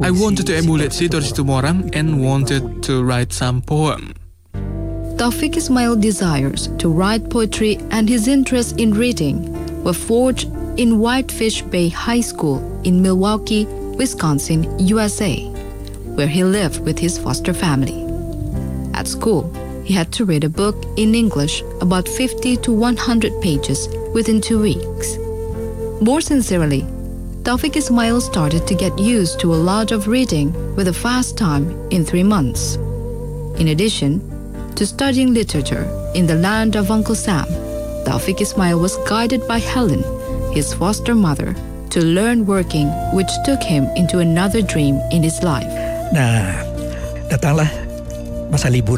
I wanted to emulate Sitor Situmorang and wanted to write some poem. Taufik Ismail desires to write poetry and his interest in reading were forged in Whitefish Bay High School in Milwaukee, Wisconsin, USA, where he lived with his foster family. At school, he had to read a book in English about 50 to 100 pages within 2 weeks. More sincerely, Taufik Ismail started to get used to a lot of reading with a fast time in 3 months. In addition to studying literature in the land of Uncle Sam, Taufik Ismail was guided by Helen, his foster mother, to learn working, which took him into another dream in his life. Nah, datanglah masa libur.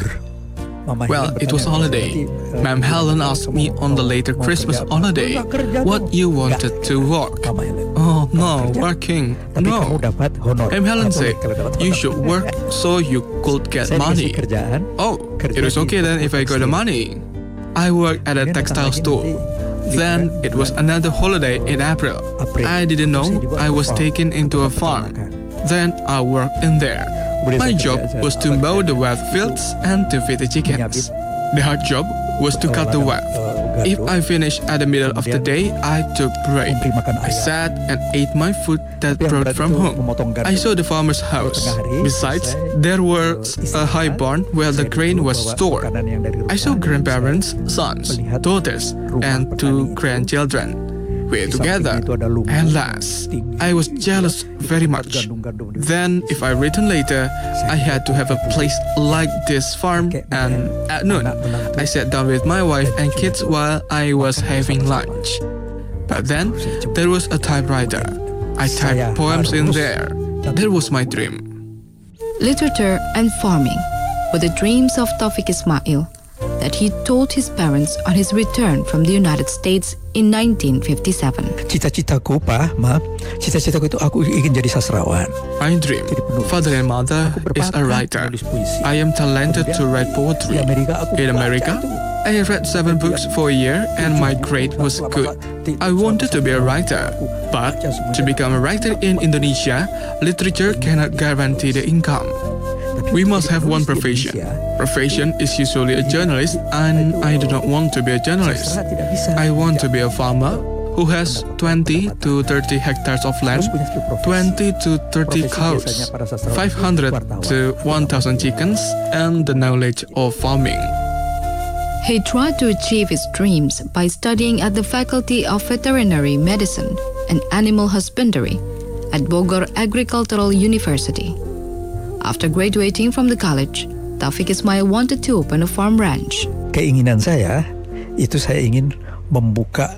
Well, it was holiday. Ma'am Helen asked me on the later Christmas holiday what you wanted to work. Oh no, working. No. Ma'am Helen said, you should work so you could get money. Oh, it was okay then if I got the money. I worked at a textile store. Then it was another holiday in April. I didn't know I was taken into a farm. Then I worked in there. My job was to mow the wheat fields and to feed the chickens. The hard job was to cut the wheat. If I finished at the middle of the day, I took break. I sat and ate my food that brought from home. I saw the farmer's house. Besides, there was a high barn where the grain was stored. I saw grandparents, sons, daughters, and 2 grandchildren. We ate together, and last, I was jealous very much. Then, if I returned later, I had to have a place like this farm, and at noon, I sat down with my wife and kids while I was having lunch. But then, there was a typewriter. I typed poems in there. That was my dream. Literature and farming were the dreams of Taufik Ismail that he told his parents on his return from the United States in 1957. Cita-citaku, Pa, Ma, cita-citaku itu aku ingin jadi sastrawan. My dream, father and mother, is a writer. I am talented to write poetry. In America, I read 7 books for a year and my grade was good. I wanted to be a writer, but to become a writer in Indonesia, literature cannot guarantee the income. We must have one profession. Profession is usually a journalist, and I do not want to be a journalist. I want to be a farmer who has 20 to 30 hectares of land, 20 to 30 cows, 500 to 1,000 chickens, and the knowledge of farming. He tried to achieve his dreams by studying at the Faculty of Veterinary Medicine and Animal Husbandry at Bogor Agricultural University. After graduating from the college, Taufik Ismail wanted to open a farm ranch. Keinginan saya itu saya ingin membuka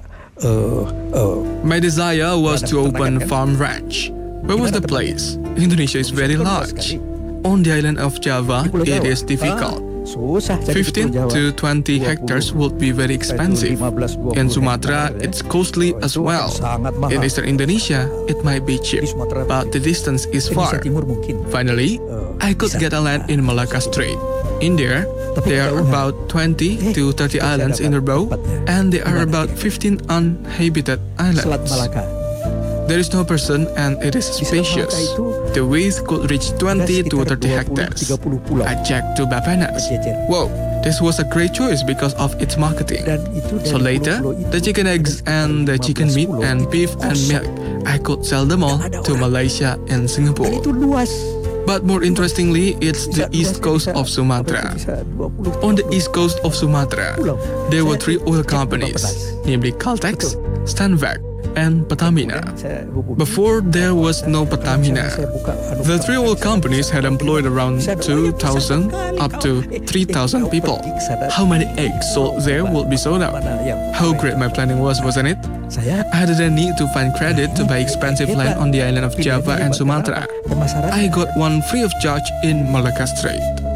My desire was to open farm ranch. Where was the place? Indonesia is very large. On the island of Java, it is difficult. 15 to 20 hectares would be very expensive. In Sumatra, it's costly as well. In eastern Indonesia, it might be cheap, but the distance is far. Finally, I could get a land in Malacca Strait. In there are about 20 to 30 islands in a row, and there are about 15 uninhabited islands. There is no person and it is spacious. The width could reach 20 to 30 hectares. I checked to Bapenas. Whoa, this was a great choice because of its marketing. So later, the chicken eggs and the chicken meat and beef and milk, I could sell them all to Malaysia and Singapore. But more interestingly, it's the east coast of Sumatra. On the east coast of Sumatra, there were 3 oil companies, namely Caltex, Stanvac, and Pertamina. Before there was no Pertamina, the 3 oil companies had employed around 2,000 up to 3,000 people. How many eggs sold there would be sold out? How great my planning was, wasn't it? I didn't need to find credit to buy expensive land on the island of Java and Sumatra. I got one free of charge in Malacca Strait.